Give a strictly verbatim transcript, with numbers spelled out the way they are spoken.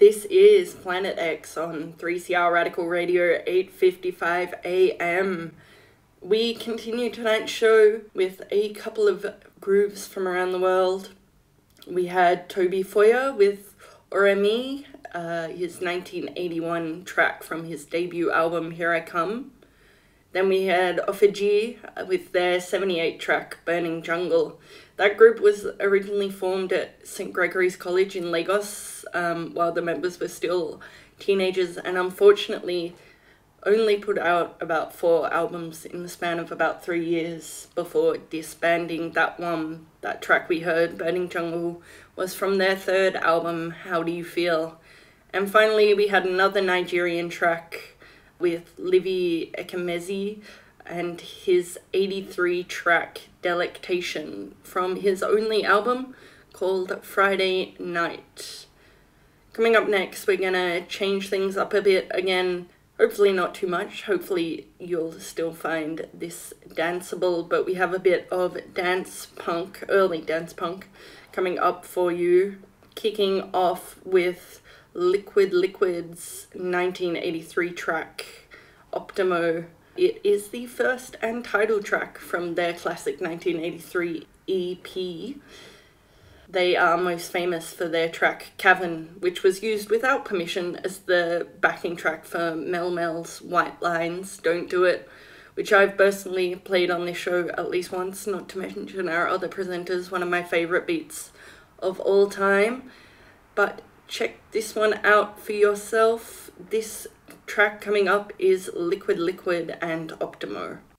This is Planet X on three C R Radical Radio, eight fifty-five a m. We continue tonight's show with a couple of grooves from around the world. We had Toby Foyer with Oremi, uh, his nineteen eighty-one track from his debut album Here I Come. Then we had Ofiji with their seventy-eight track Burning Jungle. That group was originally formed at Saint Gregory's College in Lagos um, while the members were still teenagers, and unfortunately only put out about four albums in the span of about three years before disbanding. That one, that track we heard, Burning Jungle, was from their third album, How Do You Feel? And finally we had another Nigerian track with Livy Ekemezi and his eighty-three track Delectation from his only album called Friday Night. Coming up next, we're gonna change things up a bit again. Hopefully not too much. Hopefully you'll still find this danceable, but we have a bit of dance punk, early dance punk, coming up for you. Kicking off with Liquid Liquid's nineteen eighty-three track, Optimo. It is the first and title track from their classic nineteen eighty-three E P. They are most famous for their track Cavern, which was used without permission as the backing track for Mel Mel's White Lines, Don't Do It, which I've personally played on this show at least once, not to mention our other presenters, one of my favourite beats of all time. But check this one out for yourself. This track coming up is Liquid Liquid and Optimo.